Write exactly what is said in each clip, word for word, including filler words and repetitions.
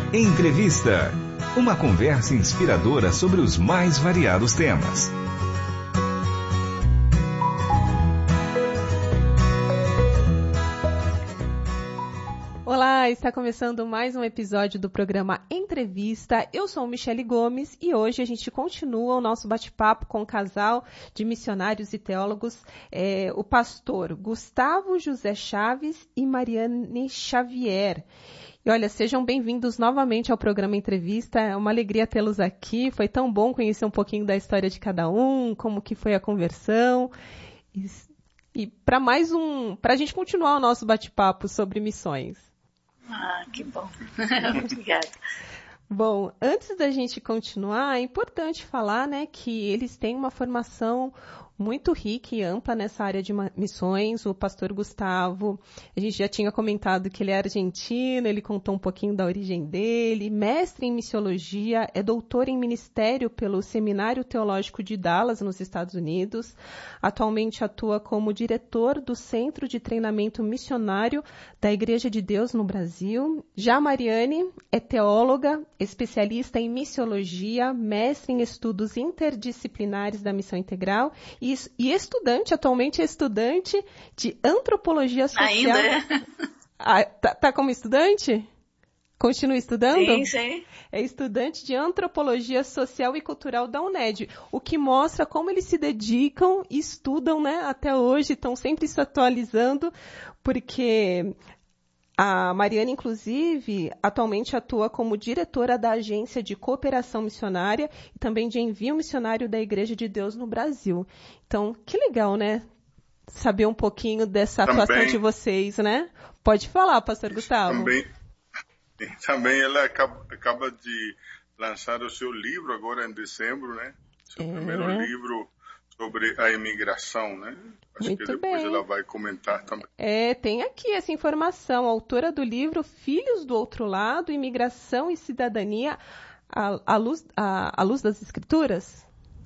Entrevista. Uma conversa inspiradora sobre os mais variados temas. Olá, está começando mais um episódio do programa Entrevista. Eu sou Michele Gomes e hoje a gente continua o nosso bate-papo com o casal de missionários e teólogos, é, o pastor Gustavo José Chaves e Mariane Xavier. E olha, sejam bem-vindos novamente ao programa Entrevista. É uma alegria tê-los aqui. Foi tão bom conhecer um pouquinho da história de cada um, como que foi a conversão. E, e para mais um, para a gente continuar o nosso bate-papo sobre missões. Ah, que bom. Obrigada. Bom, antes da gente continuar, é importante falar, né, que eles têm uma formação muito rica e ampla nessa área de missões. O pastor Gustavo, a gente já tinha comentado que ele é argentino, ele contou um pouquinho da origem dele, mestre em missiologia, é doutor em ministério pelo Seminário Teológico de Dallas, nos Estados Unidos. Atualmente atua como diretor do Centro de Treinamento Missionário da Igreja de Deus no Brasil. Já a Mariane é teóloga, especialista em missiologia, mestre em estudos interdisciplinares da missão integral e, e estudante, atualmente é estudante de antropologia social. Ainda é? Ah, tá, tá como estudante? Continua estudando? Sim, sim. É estudante de antropologia social e cultural da UNED, o que mostra como eles se dedicam e estudam, né, até hoje, estão sempre se atualizando, porque a Mariane, inclusive, atualmente atua como diretora da Agência de Cooperação Missionária e também de Envio Missionário da Igreja de Deus no Brasil. Então, que legal, né? Saber um pouquinho dessa também, atuação de vocês, né? Pode falar, pastor Gustavo. Também, também ela acaba, acaba de lançar o seu livro agora em dezembro, né? Seu é. primeiro livro sobre a imigração, né? Acho Muito que depois bem. ela vai comentar também. É, tem aqui essa informação, autora do livro Filhos do Outro Lado, Imigração e Cidadania à, à, luz, à, à luz das Escrituras?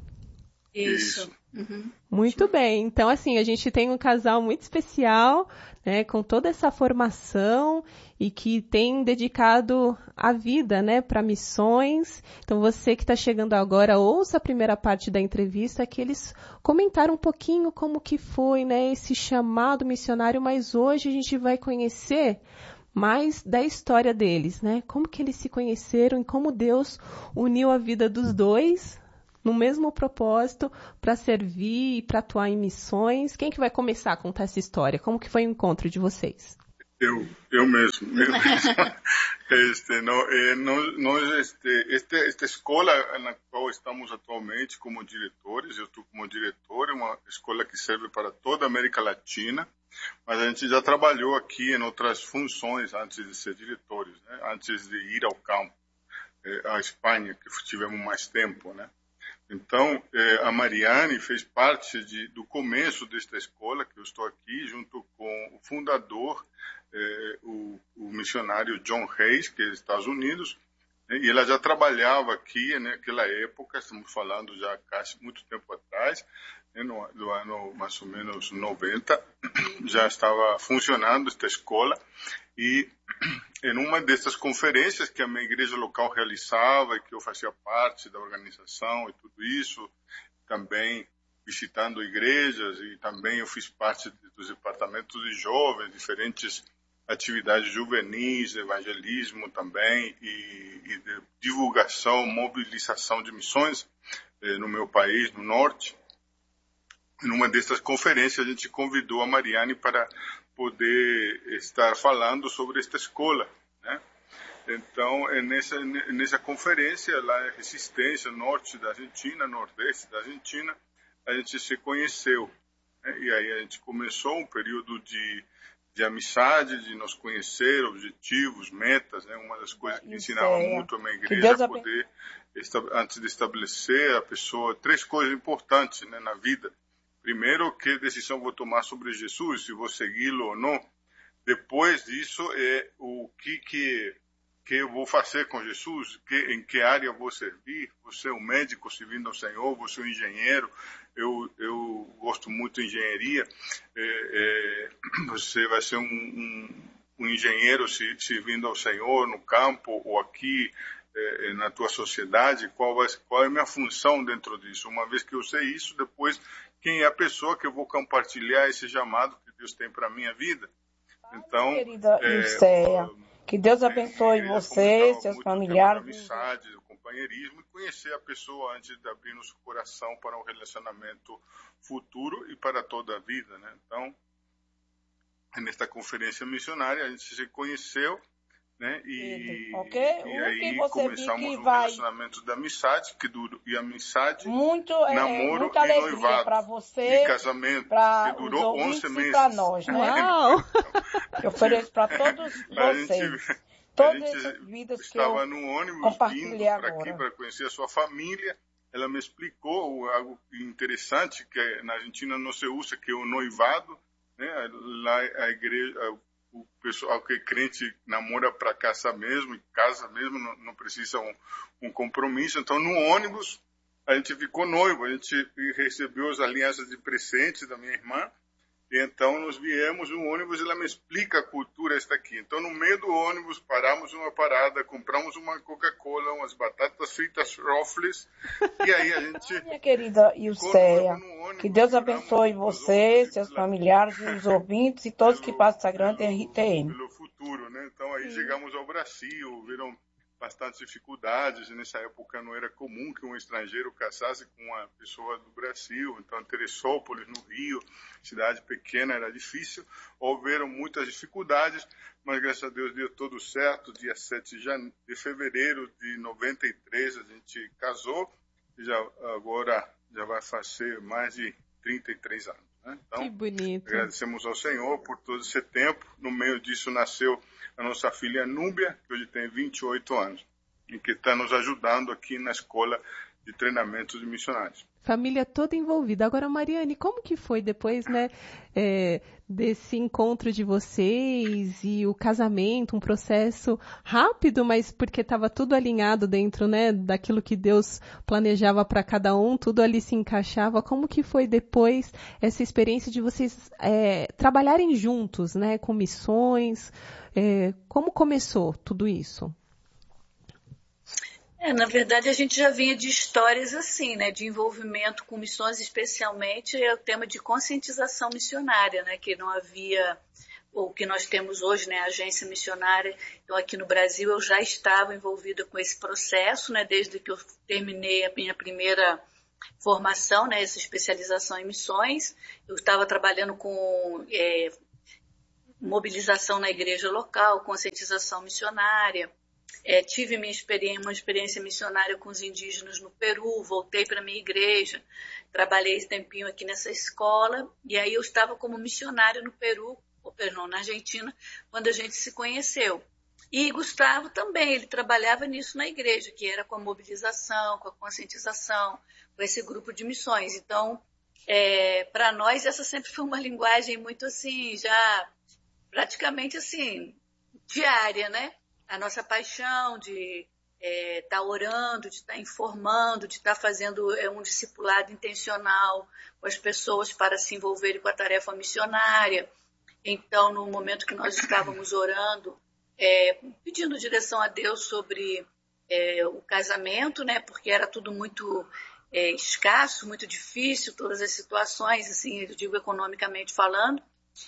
Isso. Uhum. Muito bem. Então, assim, a gente tem um casal muito especial, né, com toda essa formação e que tem dedicado a vida, né, para missões. Então, você que está chegando agora, ouça a primeira parte da entrevista, que eles comentaram um pouquinho como que foi, né, esse chamado missionário, mas hoje a gente vai conhecer mais da história deles, né, como que eles se conheceram e como Deus uniu a vida dos dois no mesmo propósito, para servir e para atuar em missões. Quem que vai começar a contar essa história? Como que foi o encontro de vocês? Eu, eu mesmo. Eu mesmo. Este, no, eh, nós, nós, este, este, esta escola na qual estamos atualmente como diretores, eu estou como diretor, é uma escola que serve para toda a América Latina, mas a gente já trabalhou aqui em outras funções antes de ser diretores, né? Antes de ir ao campo, eh, à Espanha, que tivemos mais tempo, né? Então, eh, a Mariane fez parte de, do começo desta escola, que eu estou aqui, junto com o fundador, eh, o, o missionário John Hayes, que é dos Estados Unidos, né, e ela já trabalhava aqui naquela época, estamos falando já há muito tempo atrás, né, no, no ano mais ou menos noventa, já estava funcionando esta escola, e em uma dessas conferências que a minha igreja local realizava e que eu fazia parte da organização e tudo isso, também visitando igrejas, e também eu fiz parte dos departamentos de jovens, diferentes atividades juvenis, evangelismo também, e, e de divulgação, mobilização de missões eh, no meu país, no norte. Numa dessas conferências a gente convidou a Mariane para poder estar falando sobre esta escola, né? Então, é nessa, nessa conferência, lá em Resistência, norte da Argentina, nordeste da Argentina, a gente se conheceu, né? E aí a gente começou um período de, de amizade, de nos conhecer, objetivos, metas, né? Uma das coisas que Isso ensinava é. muito a minha igreja, poder, antes de estabelecer a pessoa, três coisas importantes, né, na vida. Primeiro, que decisão vou tomar sobre Jesus, se vou segui-lo ou não. Depois disso, é o que, que, que eu vou fazer com Jesus, que, em que área vou servir. Você é um médico servindo ao Senhor, você é um engenheiro, eu, eu gosto muito de engenharia. É, é, você vai ser um, um, um engenheiro servindo ao Senhor no campo ou aqui eh, na tua sociedade, qual, vai, qual é a minha função dentro disso? Uma vez que eu sei isso, depois quem é a pessoa que eu vou compartilhar esse chamado que Deus tem para a minha vida? Então, querida é, Ilceia, que Deus abençoe você, seus familiares. Amizade, o companheirismo, e conhecer a pessoa antes de abrir nosso coração para um relacionamento futuro e para toda a vida, né? Então, nesta conferência missionária, a gente se conheceu, né? E, okay? e o aí que você começamos que um vai... relacionamento de amizade, que durou, e amizade, muito, é, namoro muita e alegria noivado, para você, e casamento, que durou onze meses. Para nós, né? Uau! Eu ofereço para todos vocês. Gente, todas a gente essas vidas que estava eu no ônibus compartilhei vindo para agora. aqui para conhecer a sua família. Ela me explicou algo interessante, que na Argentina não se usa, que é o noivado, né? Lá a igreja, o pessoal que é crente namora para casar mesmo, e casa mesmo, não, não precisa um, um compromisso. Então, no ônibus, a gente ficou noivo, a gente recebeu as alianças de presente da minha irmã, e então nós viemos no ônibus e ela me explica a cultura esta aqui. Então, no meio do ônibus, paramos uma parada, compramos uma Coca-Cola, umas batatas fritas Ruffles, e aí a gente... Minha querida Ilceia, que Deus abençoe você, seus familiares, os ouvintes e todos que passam essa grande R T M. Pelo futuro, né? Então, aí chegamos ao Brasil, viram bastantes dificuldades. Nessa época não era comum que um estrangeiro casasse com uma pessoa do Brasil. Então, Teresópolis, no Rio, cidade pequena, era difícil. Houveram muitas dificuldades, mas graças a Deus deu tudo certo. Dia sete de fevereiro de noventa e três a gente casou. E já, agora já vai fazer mais de trinta e três anos. Né? Então, que bonito. Agradecemos ao Senhor por todo esse tempo. No meio disso nasceu a nossa filha Núbia, que hoje tem vinte e oito anos, e que está nos ajudando aqui na escola de treinamento de missionários. Família toda envolvida. Agora, Mariane, como que foi depois, né, é, desse encontro de vocês e o casamento, um processo rápido, mas porque estava tudo alinhado dentro, né, daquilo que Deus planejava para cada um, tudo ali se encaixava. Como que foi depois essa experiência de vocês é, trabalharem juntos, né, com missões? É, como começou tudo isso? É, na verdade, a gente já vinha de histórias assim, né, de envolvimento com missões, especialmente é o tema de conscientização missionária, né, que não havia, o que nós temos hoje, né, a agência missionária. Então, aqui no Brasil, eu já estava envolvida com esse processo, né, desde que eu terminei a minha primeira formação, né, essa especialização em missões. Eu estava trabalhando com é, mobilização na igreja local, conscientização missionária. É, tive minha experiência, uma experiência missionária com os indígenas no Peru, voltei para a minha igreja, trabalhei esse tempinho aqui nessa escola, e aí eu estava como missionária no Peru, ou perdão, na Argentina, quando a gente se conheceu. E Gustavo também, ele trabalhava nisso na igreja, que era com a mobilização, com a conscientização, com esse grupo de missões. Então, é, para nós, essa sempre foi uma linguagem muito assim, já praticamente assim, diária, né? A nossa paixão de estar é, tá orando, de estar tá informando, de estar tá fazendo é, um discipulado intencional com as pessoas para se envolverem com a tarefa missionária. Então, no momento que nós estávamos orando, é, pedindo direção a Deus sobre é, o casamento, né, porque era tudo muito é, escasso, muito difícil, todas as situações, assim, eu digo economicamente falando.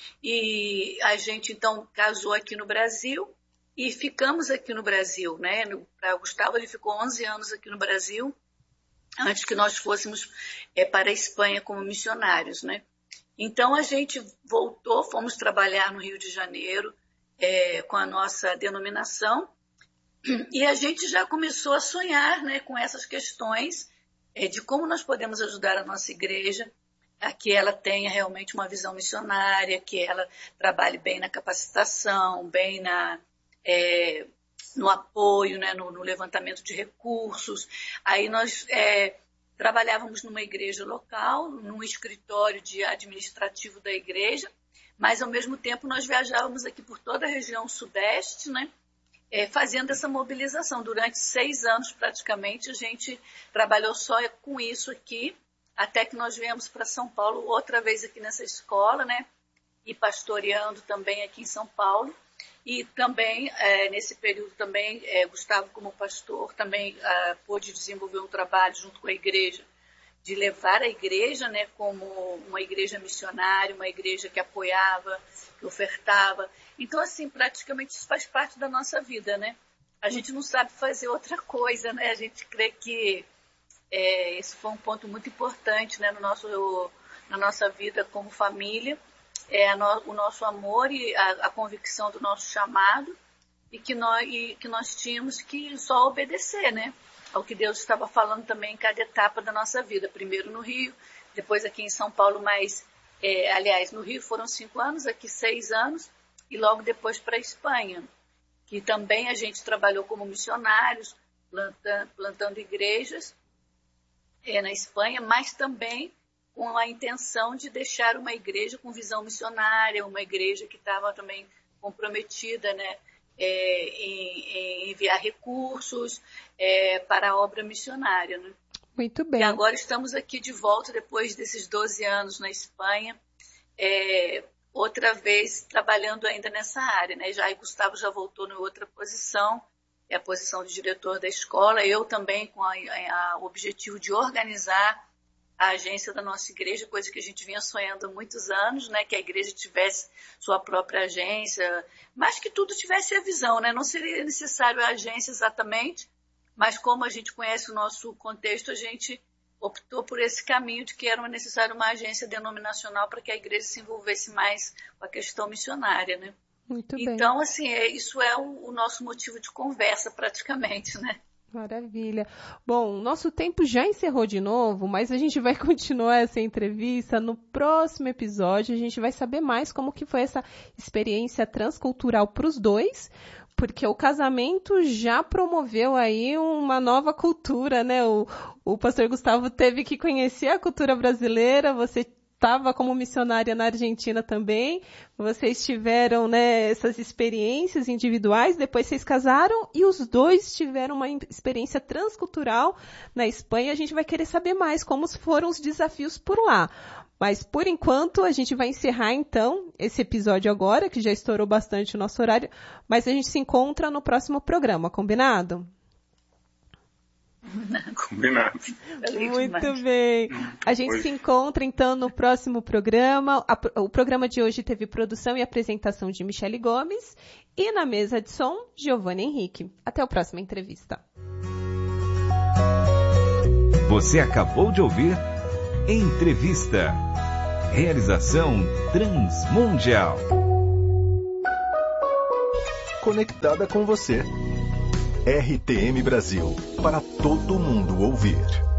E a gente, então, casou aqui no Brasil. E ficamos aqui no Brasil, né? Para o Gustavo, ele ficou onze anos aqui no Brasil, antes que nós fôssemos é, para a Espanha como missionários, né? Então, a gente voltou, fomos trabalhar no Rio de Janeiro é, com a nossa denominação, e a gente já começou a sonhar, né, com essas questões é, de como nós podemos ajudar a nossa igreja a que ela tenha realmente uma visão missionária, que ela trabalhe bem na capacitação, bem na... É, no apoio, né, no, no levantamento de recursos. Aí nós é, trabalhávamos numa igreja local, num escritório de administrativo da igreja, mas ao mesmo tempo nós viajávamos aqui por toda a região sudeste, né, é, fazendo essa mobilização. Durante seis anos, praticamente, a gente trabalhou só com isso aqui, até que nós viemos para São Paulo, outra vez aqui nessa escola, né, e pastoreando também aqui em São Paulo. E também, é, nesse período também, é, Gustavo, como pastor, também é, pôde desenvolver um trabalho junto com a igreja, de levar a igreja, né, como uma igreja missionária, uma igreja que apoiava, que ofertava. Então, assim, praticamente isso faz parte da nossa vida, né? A gente não sabe fazer outra coisa, né? A gente crê que é, esse foi um ponto muito importante, né, no nosso, na nossa vida como família, é, no, o nosso amor e a, a convicção do nosso chamado, e que, nós, e que nós tínhamos que só obedecer, né? Ao que Deus estava falando também em cada etapa da nossa vida. Primeiro no Rio, depois aqui em São Paulo, mais, é, aliás, no Rio foram cinco anos, aqui seis anos, e logo depois para a Espanha, que também a gente trabalhou como missionários, plantando, plantando igrejas é, na Espanha, mas também com a intenção de deixar uma igreja com visão missionária, uma igreja que estava também comprometida, né? É, em, em enviar recursos é, para a obra missionária. Né? Muito bem. E agora estamos aqui de volta, depois desses doze anos na Espanha, é, outra vez trabalhando ainda nessa área. Né? Já, e Gustavo já voltou em outra posição, é a posição de diretor da escola, eu também com o objetivo de organizar a agência da nossa igreja, coisa que a gente vinha sonhando há muitos anos, né, que a igreja tivesse sua própria agência, mas que tudo tivesse a visão, né, não seria necessário a agência exatamente, mas como a gente conhece o nosso contexto, a gente optou por esse caminho de que era necessário uma agência denominacional para que a igreja se envolvesse mais com a questão missionária, né. Muito bem. Então, assim, é, isso é o, o nosso motivo de conversa praticamente, né. Maravilha. Bom, nosso tempo já encerrou de novo, mas a gente vai continuar essa entrevista no próximo episódio. A gente vai saber mais como que foi essa experiência transcultural para os dois, porque o casamento já promoveu aí uma nova cultura, né? O, o pastor Gustavo teve que conhecer a cultura brasileira, você estava como missionária na Argentina também, vocês tiveram, né, essas experiências individuais, depois vocês casaram e os dois tiveram uma experiência transcultural na Espanha. A gente vai querer saber mais como foram os desafios por lá. Mas, por enquanto, a gente vai encerrar, então, esse episódio agora, que já estourou bastante o nosso horário, mas a gente se encontra no próximo programa, combinado? Combinado. Muito bem. A gente se encontra, então, no próximo programa. O programa de hoje teve produção e apresentação de Michele Gomes e na mesa de som, Giovanni Henrique. Até a próxima entrevista. Você acabou de ouvir Entrevista. Realização Transmundial. Conectada com você. R T M Brasil, para todo mundo ouvir.